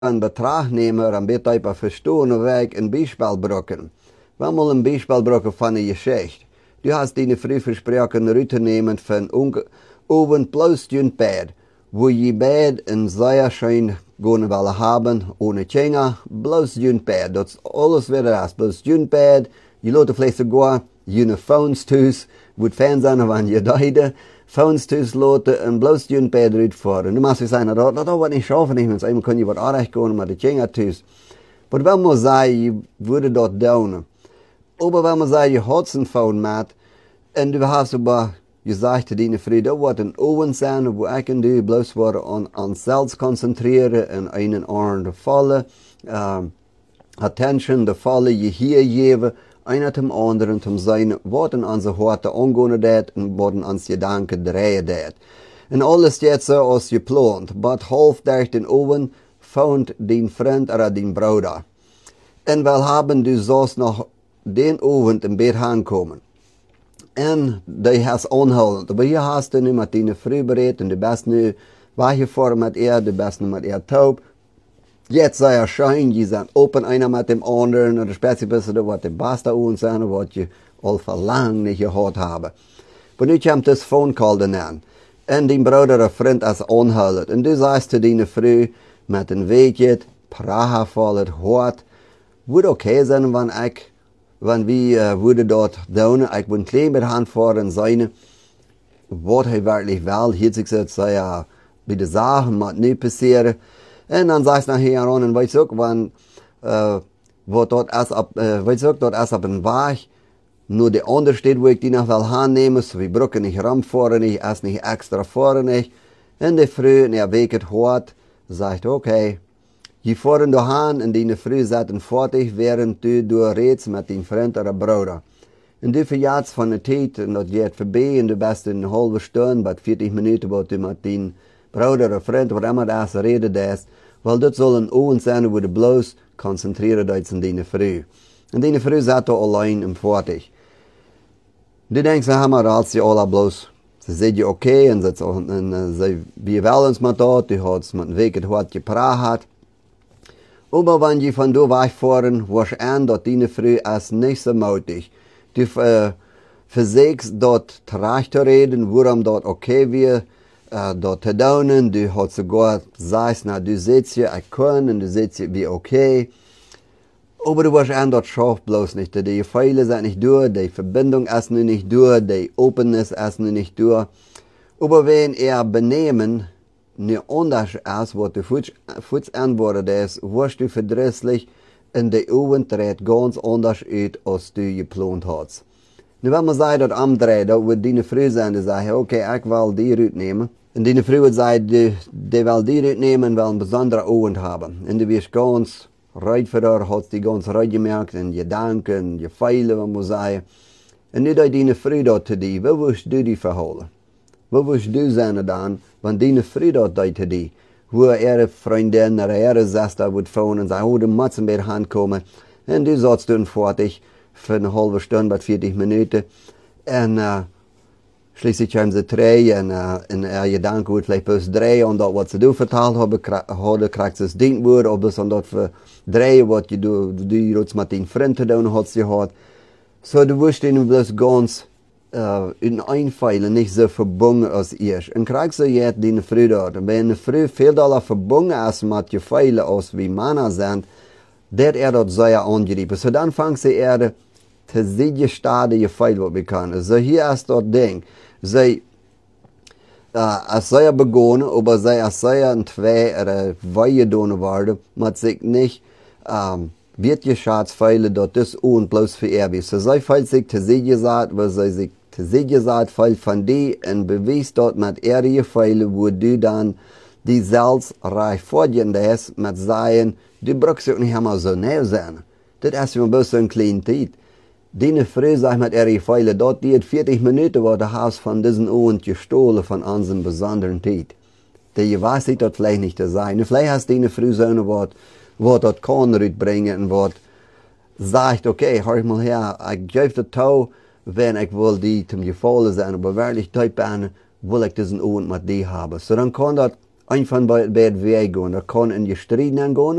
in Betracht nemen, dan bet je verstoren weg een Beispiel brokken. We mal een Beispiel brokken van een Geschichte. Du hast die früh versprochen Route nehmen von oben plus ein Bad, wo je Bad in sehr schön gehen wollen haben, ohne Kinder, bloß ein Bad. Das ist alles wieder das, bloß ein Bad. Je lässt vielleicht sogar jene Phones tus, wo die Fernsehen, wenn je deide, Phones tus lassen und bloß ein Bad rüberfahren. Du machst sagen, das wird nicht schaffen, ich einmal kann je was anrecht gehen mit den Kinder tus. Aber wenn man sagt, je würde dort dauern. Aber wenn man sagt, je hat einen Phone mit, und du hast aber gesagt, die Früh, da wird ein Owen sein, wo ich und du bloß an selbst konzentrieren, in einen Ohren fallen, Attention, de Falle, je hier geben, einer zum anderen, zum sein, was an unsere Horte angehen dat, und was an uns Gedanken drehen dat. Und alles jetzt so als geplant, but half durch den Owen, found den Freund oder den Bruder. Und wir haben du sollst noch den Owen im Bett ankommen. En die has aanhoudend. Aber hier hast du nu met die früh bereid en de best nu weggefahren met de best nu met taub. Jetzt sei schön, je zijn open einer mit dem anderen, oder speziell wat de beste uns zijn, wat je al verlang nicht gehört haben. Aber nu kommt das Phone Call dann an. En die Bruder oder Freund as aanhoudend. En du sagst zu die früh mit dem Weg jetzt, Praha fallet, hort, würde okay sein, wenn wir würden dort down, ich bin klein mit Hand fahren sein, was er wirklich will, hier sich jetzt sei ja, wie die Sachen, was nicht passieren. Und dann sagst du nachher an, und weißt du, wenn, wo dort erst ab, weißt du, dort erst ab dem Weg, nur der andere steht, wo ich die noch will annehmen, so wie Brücke nicht ramfahren, nicht, erst nicht extra fahren, nicht. Und der Früh, und er weget hort, sagt, okay, je fahren daheim in die früh zaten fertig, während du redest mit deinem Freund oder Bruder. Und du verjährst von der Zeit, und das geht vorbei, und du bist in eine halbe Stunde, bei 40 Minuten, wo du mit deinem Bruder oder Freund, was immer das redest, weil das soll ein Abend sein, wo du bloß konzentriert bist in die früh. Und die früh zat du allein im fertig. Du denkst, wir haben als sie alle bloß, sie sehen ja okay, und wir wollen uns mit dort, du hast mit dem Weg gehört, gepraat. Aber wenn die von da wegfahren, wirst du an, dass die früh als nicht so mutig. Du versuchst dort recht zu reden, warum dort okay wir, dort zu tun. Du hast sogar gesagt, na, du sitzt hier, ich kann, und du sitzt hier wie okay. Aber du wirst an, dort schafft bloß nicht. Die Pfeile sind nicht durch, die Verbindung ist nicht durch, die Openness ist nicht durch. Aber wenn er benehmen, nicht anders als was du fuß antwortet ist, wirst du verdrießlich in der Augen tritt ganz anders aus, als du geplant hast. Nu, wenn man sagt, dass am Dreh, da wird die früh sein, die sagen, okay, ich will die Route nehmen. Und die früh wird sagen, die will die Route nehmen, weil einen besonderen Augen haben. Und du wirst ganz reut für dich, hast die ganz reut gemerkt, in Gedanken, je Pfeile, wenn man sagen. Und nu, die früh dort zu dir, wo wirst du die verholen? Wo wirst du sein dann, wenn die früh dort zu dir, wo ihre Freundin oder ihre Schwester wird fahren und sagen, oh, du musst in der Hand kommen. Und du sagst dann fertig für eine halbe Stunde, bei 40 Minuten. Und schließlich haben sie drei und ihr Gedanke wird vielleicht bloß drei und das, was sie du verteilt haben, kriegst du das Dienstwort, ob es dann dort für drei, was du jetzt mit den Freunden tun hast gehabt. So, du wirst ihnen bloß ganz in Einfällen nicht so verbunden als ich. Und kriegst du jetzt die früh dort. Und wenn früh viel Dollar verbunden ist mit den Feilen als wie Männer sind, dat dort sehr angegriffen. So dann fangst du eher zu sehen, stade je Feil, was wir können. So hier ist das Ding. Sie, es sei begonnen, aber es sei ein zwei oder weihe tun werden, man sich nicht, wird geschahrt Feile, dort das und bloß für ewig. So sei Feil sich zu sehen gesagt, weil sie sich zu sehen gesagt, Feil von die und beweist dort mit ehrliche Feile, wo du dann die selbst reich vorgehen lässt, mit sein, du brauchst ja nicht immer so näher sein. Das ist ja bloß so ein kleiner Zeit. Die früh, sag ich mit ehrliche Feile, dort die 40 Minuten war der Haus von diesen Abend gestohlen von unserem besonderen Zeit. Die weiß ich dort vielleicht nicht zu sein. Vielleicht hast du die früh so eine Wort, wo dort kann bringen und was sagt, okay, hör mal her, ich gebe das Tau, wenn ich will die zum Gefallen sein, aber wirklich Zeit bin, will ich diesen Abend mit dir haben. So dann kann das einfach bei het weg gaan. Dat kan in je strijden gaan.